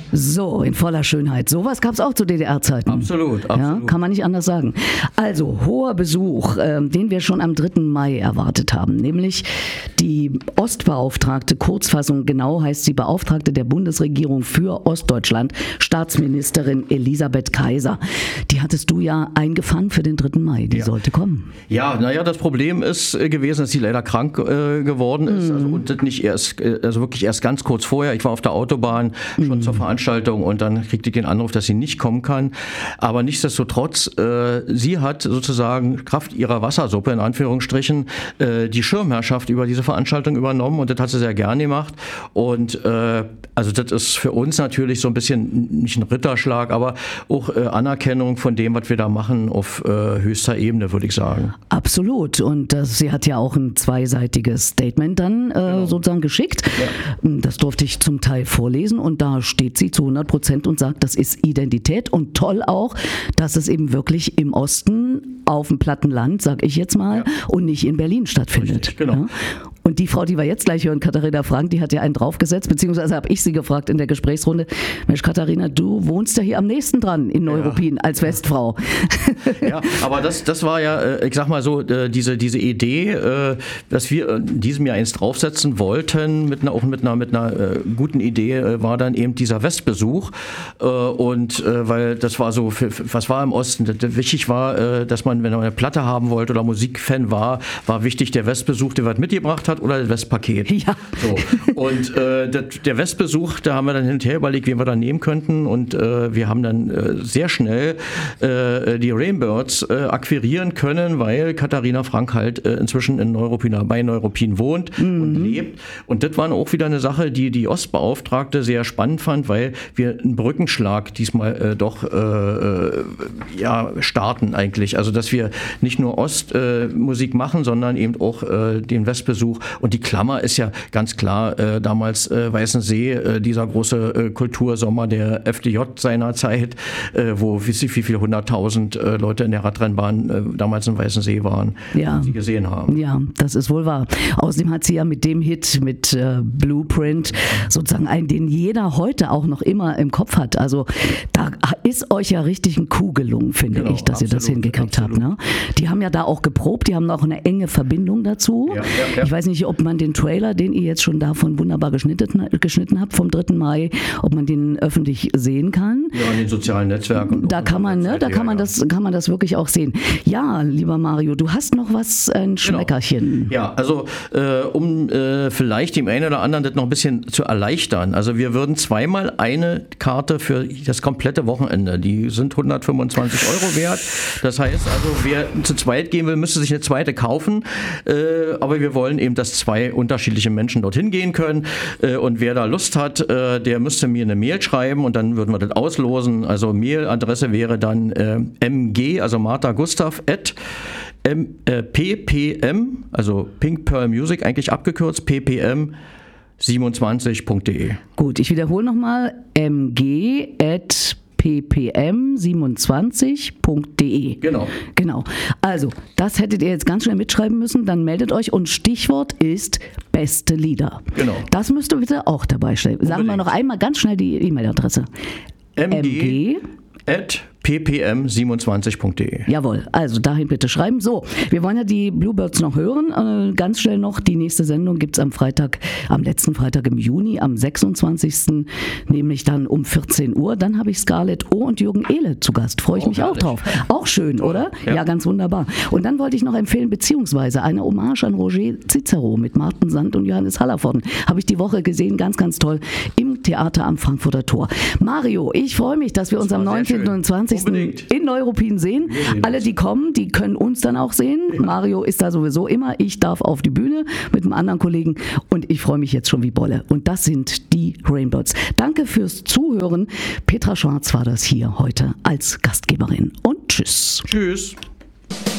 So, in voller Schönheit. Sowas gab es auch zu DDR-Zeiten. Absolut. Ja, kann man nicht anders sagen. Also, hoher Besuch, den wir schon am 3. Mai erwartet haben, nämlich die Ostbeauftragte, Kurzfassung genau heißt sie Beauftragte der Bundesregierung für Ostdeutschland, Staatsministerin Elisabeth Kaiser. Die hattest du ja eingefangen für den 3. Mai, die sollte kommen. Ja, naja, das Problem ist gewesen, dass sie leider krank geworden ist und das nicht erst, also wirklich erst ganz kurz vorher. Ich war auf der Autobahn schon zur Veranstaltung und dann kriegte ich den Anruf, dass sie nicht kommen kann. Aber nichtsdestotrotz, sie hat sozusagen Kraft ihrer Wassersuppe in Anführungsstrichen die Schirmherrschaft über diese Veranstaltung übernommen und das hat sie sehr gern gemacht. Und also das ist für uns natürlich so ein bisschen nicht ein Ritterschlag, aber auch Anerkennung von dem, was wir da machen auf höchster Ebene, würde ich sagen. Absolut. Und sie hat ja auch ein zweiseitiges Statement dann sozusagen geschickt. Ja. Das durfte ich zum Teil vorlesen und da steht sie zu 100% und sagt, das ist Identität und toll auch, dass es eben wirklich im Osten auf dem platten Land, sag ich jetzt mal, und nicht in Berlin stattfindet. Richtig, genau. Ja? Und die Frau, die wir jetzt gleich hören, Katharina Frank, die hat ja einen draufgesetzt, beziehungsweise habe ich sie gefragt in der Gesprächsrunde, Mensch Katharina, du wohnst ja hier am nächsten dran in Neuruppin als Westfrau. Ja, aber das war ja, ich sag mal so, diese Idee, dass wir in diesem Jahr eins draufsetzen wollten, auch mit einer guten Idee, war dann eben dieser Westbesuch. Und weil das war so, was war im Osten? Wichtig war, dass man, wenn man eine Platte haben wollte oder Musikfan war wichtig der Westbesuch, der was mitgebracht hat oder das Westpaket. Ja. So. Und der Westbesuch, da haben wir dann hin und her überlegt, wen wir da nehmen könnten und wir haben dann sehr schnell die Rainbirds akquirieren können, weil Katharina Frank halt inzwischen bei Neuruppin wohnt und lebt. Und das war auch wieder eine Sache, die Ostbeauftragte sehr spannend fand, weil wir einen Brückenschlag diesmal doch starten eigentlich. Also dass wir nicht nur Ostmusik machen, sondern eben auch den Westbesuch. Und die Klammer ist ja ganz klar damals Weißensee, dieser große Kultursommer der FDJ seiner Zeit, wo wie viele 100.000 Leute in der Radrennbahn damals in Weißensee waren, die sie gesehen haben. Ja, das ist wohl wahr. Außerdem hat sie ja mit dem Hit, mit Blueprint, sozusagen einen, den jeder heute auch noch immer im Kopf hat. Also da ist euch ja richtig ein Coup gelungen, finde ich, dass ihr das hingekriegt habt. Ne? Die haben ja da auch geprobt, die haben auch eine enge Verbindung dazu. Ja. Ich weiß nicht, ob man den Trailer, den ihr jetzt schon davon wunderbar geschnitten habt vom 3. Mai, ob man den öffentlich sehen kann. Ja, in den sozialen Netzwerken. Da kann man, kann man das wirklich auch sehen. Ja, lieber Mario, du hast noch was, ein Schmeckerchen. Genau. Ja, also um vielleicht dem einen oder anderen das noch ein bisschen zu erleichtern. Also wir würden zweimal eine Karte für das komplette Wochenende, die sind 125 € wert. Das heißt also, wer zu zweit gehen will, müsste sich eine zweite kaufen. Aber wir wollen eben, dass zwei unterschiedliche Menschen dorthin gehen können. Und wer da Lust hat, der müsste mir eine Mail schreiben und dann würden wir das auslosen. Also Mailadresse wäre dann mg, also Martha Gustav, ppm, also Pink Pearl Music, eigentlich abgekürzt, ppm 27.de. Gut, ich wiederhole nochmal, mg@ppm27.de. Genau. Also, das hättet ihr jetzt ganz schnell mitschreiben müssen, dann meldet euch und Stichwort ist beste Lieder. Genau. Das müsst ihr bitte auch dabei stellen. Sagen wir noch einmal ganz schnell die E-Mail-Adresse. mg@ppm27.de. Jawohl, also dahin bitte schreiben. So, wir wollen ja die Bluebirds noch hören. Ganz schnell noch, die nächste Sendung gibt es am letzten Freitag im Juni, am 26. nämlich dann um 14 Uhr. Dann habe ich Scarlett O. und Jürgen Ehle zu Gast. Freue ich mich auch drauf. Auch schön, oder? Ja, ganz wunderbar. Und dann wollte ich noch empfehlen, beziehungsweise eine Hommage an Roger Cicero mit Martin Sand und Johannes Hallervorden. Habe ich die Woche gesehen, ganz, ganz toll, im Theater am Frankfurter Tor. Mario, ich freue mich, dass wir uns am 19. und 20. Unbedingt. in Neuruppin sehen. Alle, die kommen, die können uns dann auch sehen. Ja. Mario ist da sowieso immer. Ich darf auf die Bühne mit einem anderen Kollegen und ich freue mich jetzt schon wie Bolle. Und das sind die Rainbirds. Danke fürs Zuhören. Petra Schwarz war das hier heute als Gastgeberin. Und tschüss. Tschüss.